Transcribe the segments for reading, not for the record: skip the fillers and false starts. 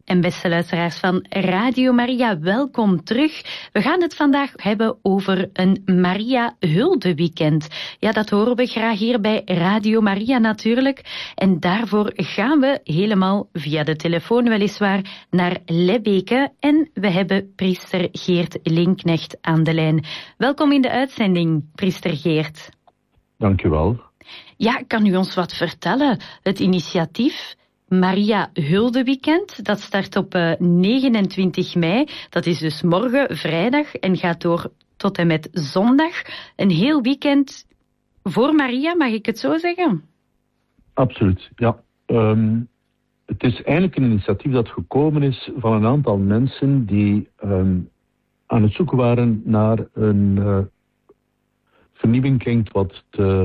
En beste luisteraars van Radio Maria, welkom terug. We gaan het vandaag hebben over een Maria-huldeweekend. Ja, dat horen we graag hier bij Radio Maria natuurlijk. En daarvoor gaan we helemaal via de telefoon weliswaar naar Lebbeke. En we hebben priester Geert Linknecht aan de lijn. Welkom in de uitzending, priester Geert. Dank u wel. Ja, kan u ons wat vertellen? Het initiatief Maria Huldeweekend, dat start op 29 mei. Dat is dus morgen, vrijdag, en gaat door tot en met zondag. Een heel weekend voor Maria, mag ik het zo zeggen? Absoluut, ja. Het is eigenlijk een initiatief dat gekomen is van een aantal mensen die aan het zoeken waren naar een vernieuwing, klinkt wat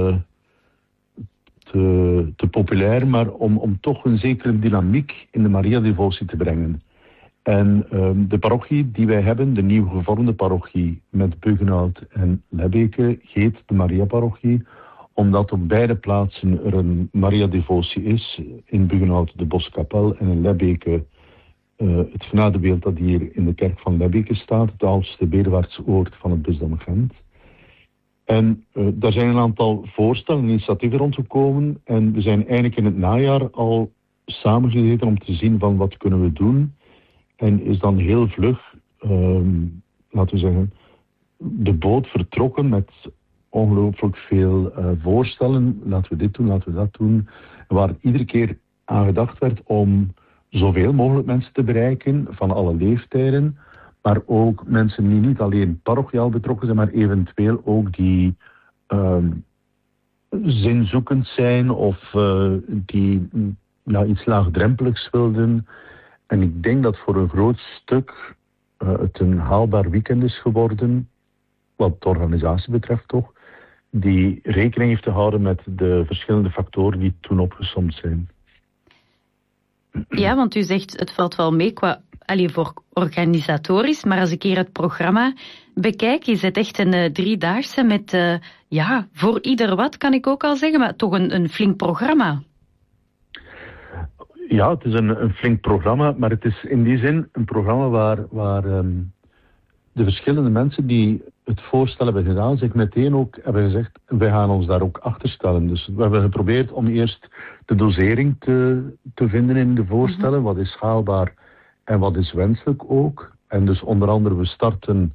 te populair, maar om toch een zekere dynamiek in de Maria-devotie te brengen. En de parochie die wij hebben, de nieuw gevormde parochie met Buggenhout en Lebbeke, heet de Maria-parochie, omdat op beide plaatsen er een Maria-devotie is. In Buggenhout de Boskapel en in Lebbeke het genadebeeld dat hier in de kerk van Lebbeke staat, het oudste bedevaartse oord van het bisdom Gent. En daar zijn een aantal voorstellen, initiatieven rondgekomen. En we zijn eigenlijk in het najaar al samengezeten om te zien van wat kunnen we doen. En is dan heel vlug, laten we zeggen, de boot vertrokken met ongelooflijk veel voorstellen. Laten we dit doen, laten we dat doen. Waar iedere keer aan gedacht werd om zoveel mogelijk mensen te bereiken van alle leeftijden. Maar ook mensen die niet alleen parochiaal betrokken zijn, maar eventueel ook die zinzoekend zijn of die iets laagdrempeligs wilden. En ik denk dat voor een groot stuk het een haalbaar weekend is geworden, wat de organisatie betreft toch, die rekening heeft te houden met de verschillende factoren die toen opgesomd zijn. Ja, want u zegt het valt wel mee voor organisatorisch, maar als ik hier het programma bekijk, is het echt een driedaagse met, voor ieder wat, kan ik ook al zeggen, maar toch een flink programma. Ja, het is een flink programma, maar het is in die zin een programma waar de verschillende mensen die het voorstel hebben gedaan, zich meteen ook hebben gezegd, wij gaan ons daar ook achter stellen. Dus we hebben geprobeerd om eerst de dosering te vinden in de voorstellen, wat is haalbaar en wat is wenselijk ook. En dus onder andere we starten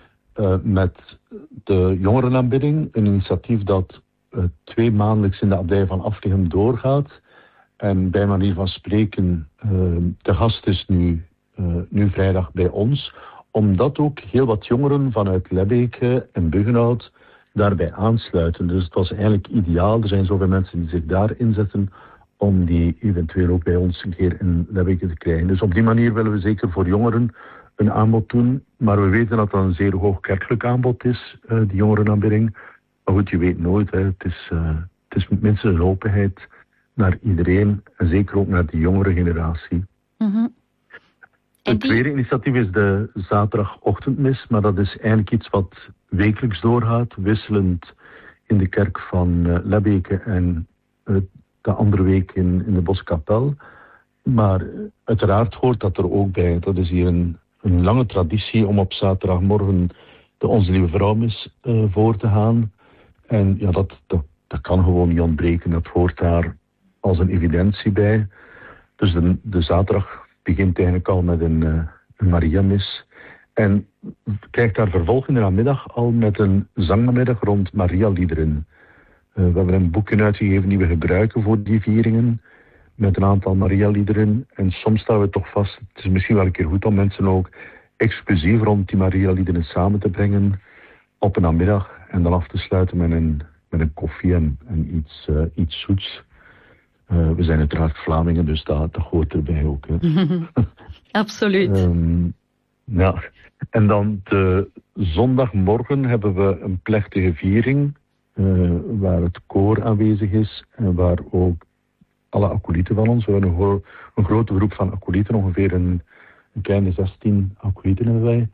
met de jongerenaanbidding, een initiatief dat 2 maandelijks in de abdij van Afligem doorgaat. En bij manier van spreken, de gast is nu vrijdag bij ons, omdat ook heel wat jongeren vanuit Lebbeke en Buggenhout daarbij aansluiten. Dus het was eigenlijk ideaal. Er zijn zoveel mensen die zich daar inzetten om die eventueel ook bij ons een keer in Lebbeke te krijgen. Dus op die manier willen we zeker voor jongeren een aanbod doen. Maar we weten dat dat een zeer hoog kerkelijk aanbod is, die jongerenaanbidding. Maar goed, je weet nooit. Hè. Het is minstens een openheid naar iedereen. En zeker ook naar die jongere generatie. Mm-hmm. Het tweede initiatief is de zaterdagochtendmis. Maar dat is eigenlijk iets wat wekelijks doorgaat. Wisselend in de kerk van Lebbeke en de andere week in de Boskapel. Maar uiteraard hoort dat er ook bij. Dat is hier een lange traditie om op zaterdagmorgen de Onze Lieve Vrouwmis voor te gaan. En ja, dat kan gewoon niet ontbreken. Dat hoort daar als een evidentie bij. Dus de zaterdag begint eigenlijk al met een Mariamis. En krijgt daar vervolg in de namiddag al met een zangnamiddag rond Maria-liederen. We hebben een boekje uitgegeven die we gebruiken voor die vieringen. Met een aantal Maria-liederen. En soms staan we toch vast. Het is misschien wel een keer goed om mensen ook exclusief rond die Maria-liederen samen te brengen. Op een namiddag. En dan af te sluiten met een koffie en iets zoets. We zijn uiteraard Vlamingen, dus dat hoort erbij ook. Hè. Absoluut. Ja. En dan de zondagmorgen hebben we een plechtige viering. Waar het koor aanwezig is en waar ook alle acolyten van ons. We hebben een grote groep van acolyten, ongeveer een kleine 16 acolyten hebben wij.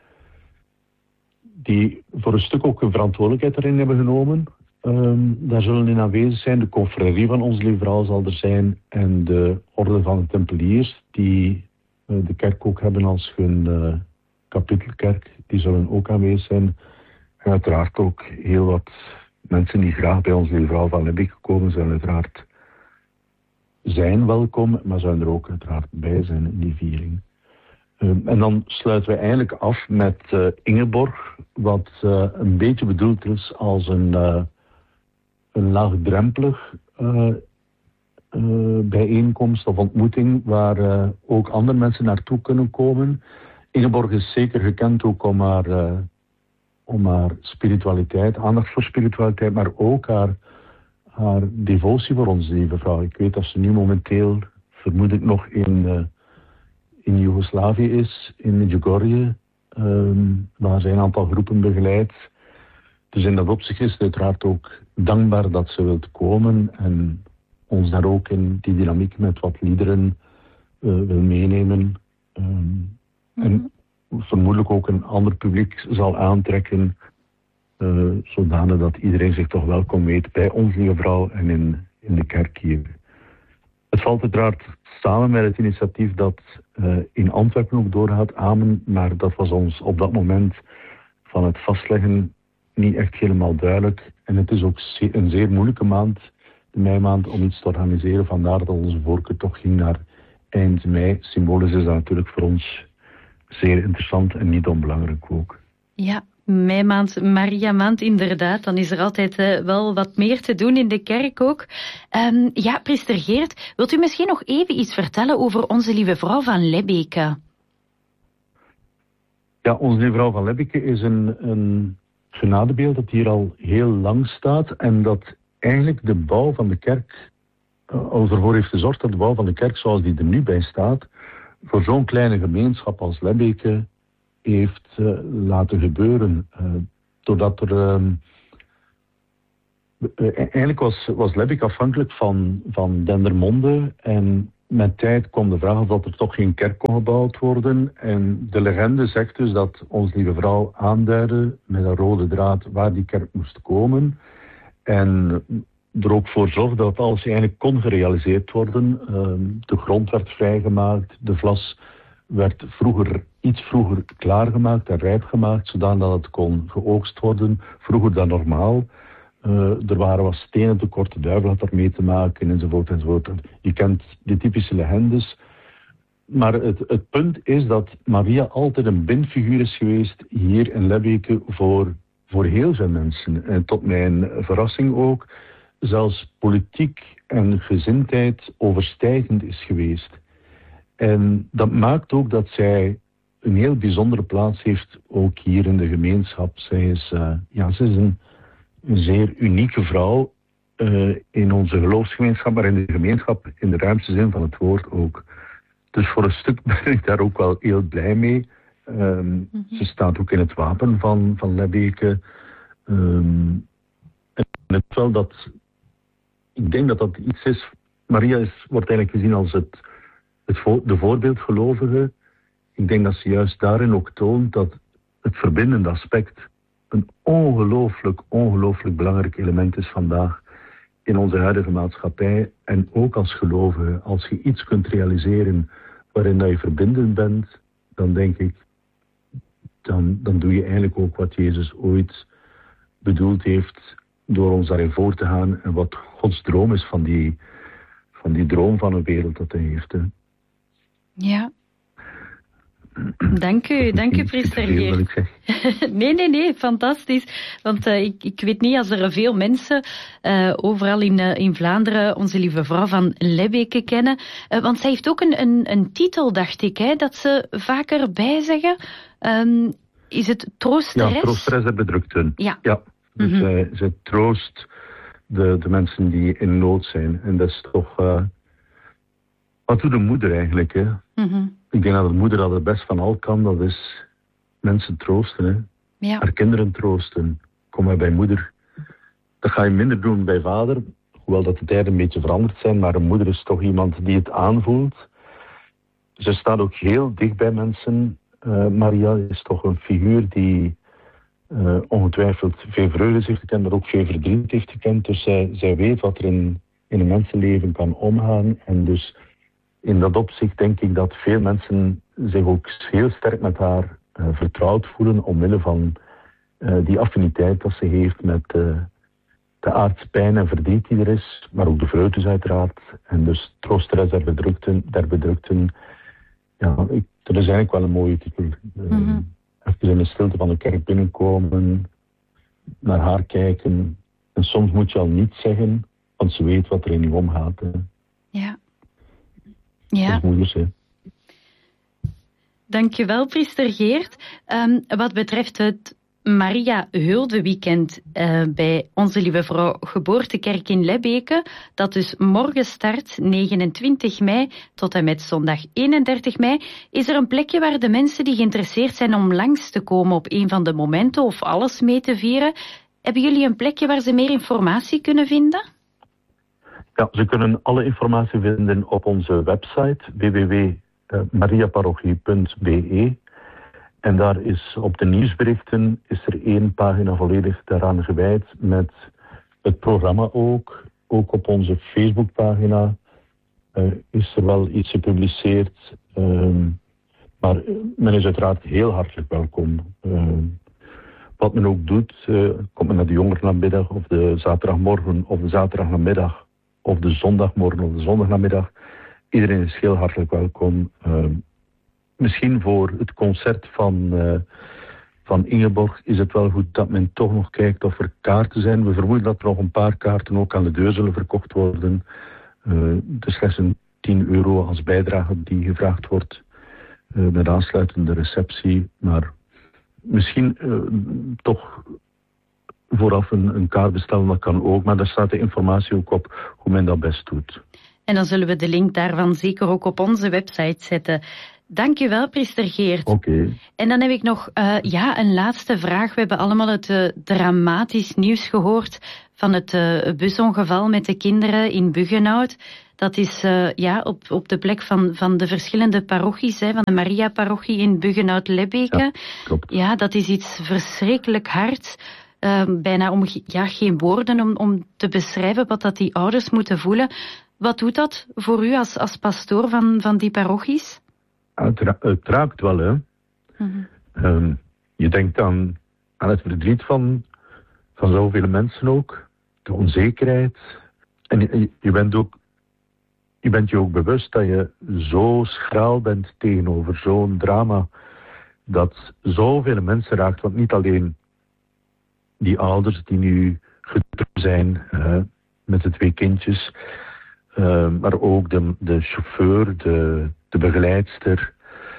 Die voor een stuk ook een verantwoordelijkheid erin hebben genomen. Daar zullen in aanwezig zijn. De confrérie van Onze Lieve Vrouw zal er zijn. En de orde van de Tempeliers, die de kerk ook hebben als hun kapitelkerk. Die zullen ook aanwezig zijn. En uiteraard ook heel wat mensen die graag bij ons Lieve Vrouw van Lebbeke komen, zullen uiteraard zijn welkom, maar zullen er ook uiteraard bij zijn in die viering. En dan sluiten we eigenlijk af met Ingeborg, wat een beetje bedoeld is als een laagdrempelig bijeenkomst of ontmoeting waar ook andere mensen naartoe kunnen komen. Ingeborg is zeker gekend ook om haar spiritualiteit, aandacht voor spiritualiteit, maar ook haar devotie voor onze Lieve Vrouw. Ik weet dat ze nu momenteel, vermoed ik, nog in Joegoslavië is, in Medjugorje, waar zij een aantal groepen begeleidt. Dus in dat opzicht is het uiteraard ook dankbaar dat ze wilt komen en ons daar ook in die dynamiek met wat liederen wil meenemen. En vermoedelijk ook een ander publiek zal aantrekken, zodanig dat iedereen zich toch welkom weet bij onze Lieve Vrouw en in de kerk hier. Het valt uiteraard samen met het initiatief dat in Antwerpen ook doorgaat, Amen, maar dat was ons op dat moment van het vastleggen niet echt helemaal duidelijk. En het is ook een zeer moeilijke maand, de meimaand, om iets te organiseren. Vandaar dat onze voorkeur toch ging naar eind mei. Symbolisch is dat natuurlijk voor ons zeer interessant en niet onbelangrijk ook. Ja, meimaand, Maria-maand, inderdaad. Dan is er altijd wel wat meer te doen in de kerk ook. Ja, priester Geert, wilt u misschien nog even iets vertellen over onze Lieve Vrouw van Lebbeke? Ja, onze Lieve Vrouw van Lebbeke is een genadebeeld dat hier al heel lang staat en dat eigenlijk de bouw van de kerk ervoor heeft gezorgd dat de bouw van de kerk zoals die er nu bij staat voor zo'n kleine gemeenschap als Lebbeke heeft laten gebeuren. Doordat er eigenlijk was Lebbeke afhankelijk van Dendermonde en met tijd kwam de vraag of dat er toch geen kerk kon gebouwd worden. En de legende zegt dus dat onze Lieve Vrouw aanduidde met een rode draad waar die kerk moest komen. En er ook voor zorgde dat alles eigenlijk kon gerealiseerd worden. De grond werd vrijgemaakt, de vlas werd iets vroeger klaargemaakt en rijp gemaakt, zodat het kon geoogst worden, vroeger dan normaal. Er waren wat stenen tekort, de duivel had er mee te maken, enzovoort, enzovoort. Je kent de typische legendes. Maar het punt is dat Maria altijd een bindfiguur is geweest hier in Lebbeke voor heel veel mensen. En tot mijn verrassing ook, zelfs politiek en gezindheid overstijgend is geweest. En dat maakt ook dat zij een heel bijzondere plaats heeft, ook hier in de gemeenschap. Zij is een zeer unieke vrouw in onze geloofsgemeenschap, maar in de gemeenschap in de ruimste zin van het woord ook. Dus voor een stuk ben ik daar ook wel heel blij mee. Ze staat ook in het wapen van Lebbeke. En het wel dat, ik denk dat iets is. Maria wordt eigenlijk gezien als de voorbeeldgelovige. Ik denk dat ze juist daarin ook toont dat het verbindende aspect een ongelooflijk belangrijk element is vandaag in onze huidige maatschappij. En ook als gelovige, als je iets kunt realiseren waarin dat je verbindend bent, dan denk ik, dan doe je eigenlijk ook wat Jezus ooit bedoeld heeft door ons daarin voor te gaan en wat Gods droom is van die droom van een wereld dat hij heeft. Hè. Ja. Dank u, priester Geert. Nee, fantastisch. Want ik weet niet, als er veel mensen overal in Vlaanderen onze Lieve Vrouw van Lebbeke kennen. Want zij heeft ook een titel, dacht ik, hè, dat ze vaker bijzeggen. Is het troosteres? Ja, troosteres en bedrukten. Ja. Dus zij troost de mensen die in nood zijn. En dat is toch... wat doet de moeder eigenlijk, hè? Mm-hmm. Ik denk dat de moeder dat het best van al kan, dat is mensen troosten. Hè? Ja. Haar kinderen troosten. Kom maar bij moeder. Dat ga je minder doen bij vader, hoewel dat de tijden een beetje veranderd zijn, maar een moeder is toch iemand die het aanvoelt. Ze staat ook heel dicht bij mensen. Maria is toch een figuur die ongetwijfeld veel vreugde heeft gekend, maar ook veel verdriet heeft gekend. Dus zij weet wat er in een mensenleven kan omgaan. En dus in dat opzicht denk ik dat veel mensen zich ook heel sterk met haar vertrouwd voelen omwille van die affiniteit dat ze heeft met de aardse pijn en verdriet die er is, maar ook de vreugdes uiteraard. En dus troosteres der bedrukten. Ja, dat is eigenlijk wel een mooie titel. Even in de stilte van de kerk binnenkomen, naar haar kijken. En soms moet je al niets zeggen, want ze weet wat er in je omgaat. Ja. Dat is moeilijk, hè. Dankjewel, priester Geert. Wat betreft het Maria Huldeweekend bij Onze Lieve Vrouw Geboortekerk in Lebbeke, dat dus morgen start, 29 mei tot en met zondag 31 mei, is er een plekje waar de mensen die geïnteresseerd zijn om langs te komen op een van de momenten of alles mee te vieren. Hebben jullie een plekje waar ze meer informatie kunnen vinden? Ja, ze kunnen alle informatie vinden op onze website www.mariaparochie.be. En daar is op de nieuwsberichten is er 1 pagina volledig daaraan gewijd met het programma ook. Ook op onze Facebookpagina is er wel iets gepubliceerd. Maar men is uiteraard heel hartelijk welkom. Wat men ook doet, komt men naar de jongerenamiddag of de zaterdagmorgen of de zaterdagnamiddag of de zondagmorgen of de zondagnamiddag. Iedereen is heel hartelijk welkom. Misschien voor het concert van Ingeborg is het wel goed dat men toch nog kijkt of er kaarten zijn. We vermoeden dat er nog een paar kaarten ook aan de deur zullen verkocht worden. Het is slechts een €10 als bijdrage die gevraagd wordt met aansluitende receptie. Maar misschien toch vooraf een kaart bestellen, dat kan ook. Maar daar staat de informatie ook op hoe men dat best doet. En dan zullen we de link daarvan zeker ook op onze website zetten. Dank je wel, priester Geert. Oké. En dan heb ik nog een laatste vraag. We hebben allemaal het dramatisch nieuws gehoord van het busongeval met de kinderen in Buggenhout. Dat is op de plek van de verschillende parochies, van de Maria-parochie in Buggenhout-Lebbeke. Ja, klopt. Ja, dat is iets verschrikkelijk hards. Bijna om geen woorden om te beschrijven wat dat die ouders moeten voelen. Wat doet dat voor u als pastoor van die parochies? Het raakt wel, hè. Mm-hmm. Je denkt aan het verdriet van zoveel mensen ook. De onzekerheid. En je bent je ook bewust dat je zo schraal bent tegenover zo'n drama. Dat zoveel mensen raakt. Want niet alleen die ouders die nu getrouwd zijn met de 2 kindjes. Maar ook de chauffeur, de begeleidster,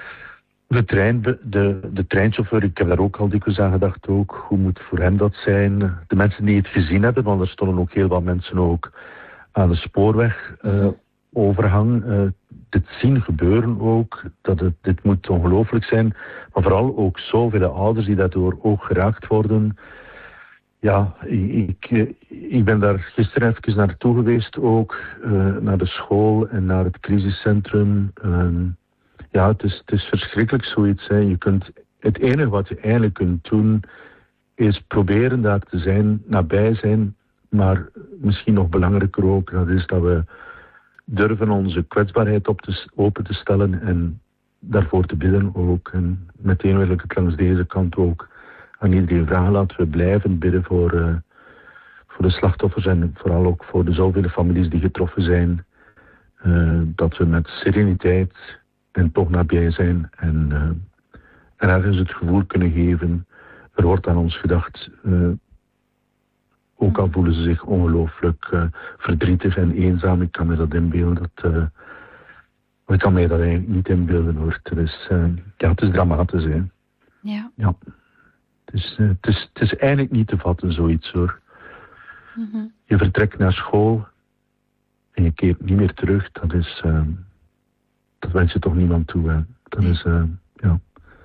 de treinchauffeur. Ik heb daar ook al dikwijls aan gedacht ook. Hoe moet voor hem dat zijn? De mensen die het gezien hebben, want er stonden ook heel wat mensen ook aan de spoorwegovergang. Dit zien gebeuren ook. Dit moet ongelooflijk zijn. Maar vooral ook zoveel ouders die daardoor ook geraakt worden. Ja, ik ben daar gisteren even naartoe geweest ook. Naar de school en naar het crisiscentrum. Het is verschrikkelijk zoiets. Hè. Het enige wat je eigenlijk kunt doen is proberen daar te zijn, nabij zijn. Maar misschien nog belangrijker ook, dat is dat we durven onze kwetsbaarheid open te stellen en daarvoor te bidden ook. En meteen wil ik het langs deze kant ook aan iedereen vragen. Laten we blijven bidden voor de slachtoffers en vooral ook voor de zoveel families die getroffen zijn. Dat we met sereniteit en toch nabij zijn en ergens het gevoel kunnen geven. Er wordt aan ons gedacht. Ook al voelen ze zich ongelooflijk verdrietig en eenzaam. Ik kan me dat inbeelden. Ik kan mij dat eigenlijk niet inbeelden hoor. Het is dramatisch. Hè. Ja. Het is eigenlijk niet te vatten, zoiets hoor. Mm-hmm. Je vertrekt naar school en je keert niet meer terug. Dat wens je toch niemand toe. Hè. Dat is, ja.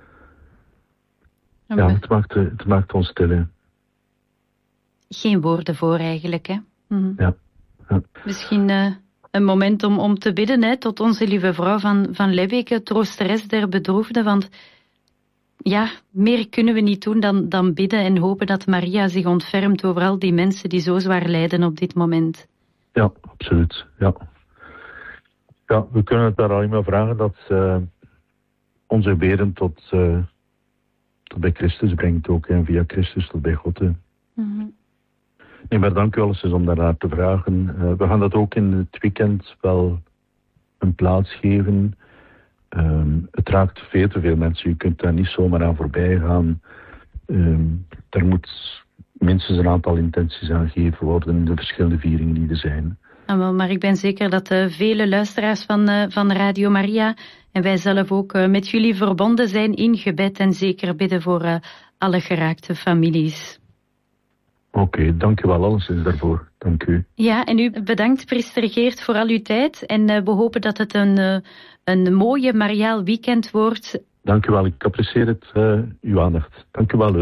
Het maakt ons stil. Hè. Geen woorden voor eigenlijk, hè? Mm-hmm. Ja. Misschien een moment om te bidden, hè, tot onze lieve vrouw van Lebbeke, troosteres der bedroefden, want ja, meer kunnen we niet doen dan bidden en hopen dat Maria zich ontfermt over al die mensen die zo zwaar lijden op dit moment. Ja, absoluut. Ja. Ja, we kunnen het daar alleen maar vragen dat onze gebeden tot bij Christus brengt ook. En via Christus tot bij God. Mm-hmm. Nee, maar dank u alleszins om daarnaar te vragen. We gaan dat ook in het weekend wel een plaats geven. Het raakt veel te veel mensen. Je kunt daar niet zomaar aan voorbij gaan. Er moet minstens een aantal intenties aan gegeven worden in de verschillende vieringen die er zijn. Maar ik ben zeker dat vele luisteraars van Radio Maria en wij zelf ook met jullie verbonden zijn in gebed en zeker bidden voor alle geraakte families. Oké, dank u wel alleszins daarvoor. Dank u. Ja, en u bedankt, priester Geert, voor al uw tijd. En we hopen dat het een mooie mariaal weekend wordt. Dank u wel, ik apprecieer het, uw aandacht. Dank u wel.